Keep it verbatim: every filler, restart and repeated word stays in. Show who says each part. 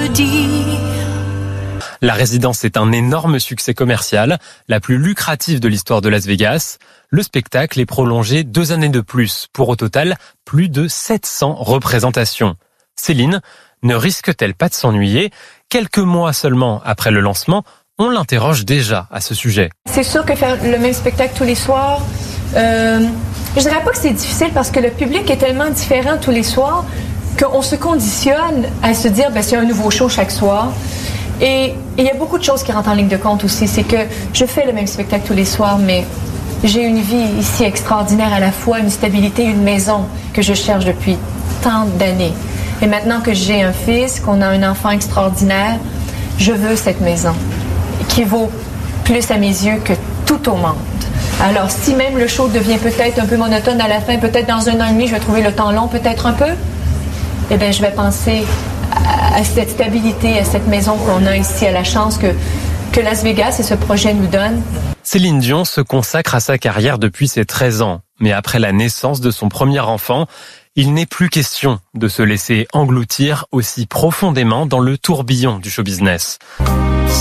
Speaker 1: La résidence est un énorme succès commercial, la plus lucrative de l'histoire de Las Vegas. Le spectacle est prolongé deux années de plus, pour au total plus de sept cents représentations. Céline ne risque-t-elle pas de s'ennuyer ? Quelques mois seulement après le lancement, on l'interroge déjà à ce sujet.
Speaker 2: C'est sûr que faire le même spectacle tous les soirs, euh, je dirais pas que c'est difficile parce que le public est tellement différent tous les soirs qu'on se conditionne à se dire ben, c'est un nouveau show chaque soir. Et il y a beaucoup de choses qui rentrent en ligne de compte aussi. C'est que je fais le même spectacle tous les soirs, mais j'ai une vie ici extraordinaire, à la fois une stabilité, une maison que je cherche depuis tant d'années. Et maintenant que j'ai un fils, qu'on a un enfant extraordinaire, je veux cette maison qui vaut plus à mes yeux que tout au monde. Alors si même le show devient peut-être un peu monotone à la fin, peut-être dans un an et demi, je vais trouver le temps long, peut-être un peu, eh bien je vais penser à cette stabilité, à cette maison qu'on a ici, à la chance que, que Las Vegas et ce projet nous donnent.
Speaker 1: Céline Dion se consacre à sa carrière depuis ses treize ans. Mais après la naissance de son premier enfant, il n'est plus question de se laisser engloutir aussi profondément dans le tourbillon du show business.